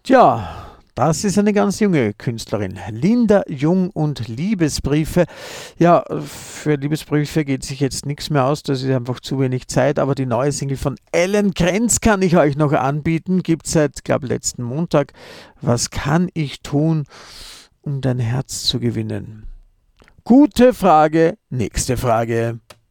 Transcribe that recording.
Tja, das ist eine ganz junge Künstlerin. Linda Jung und Liebesbriefe. Ja, für Liebesbriefe geht sich jetzt nichts mehr aus, das ist einfach zu wenig Zeit, aber die neue Single von Alan Krenz kann ich euch noch anbieten. Gibt seit, glaube letzten Montag. Was kann ich tun, um dein Herz zu gewinnen? Gute Frage, nächste Frage.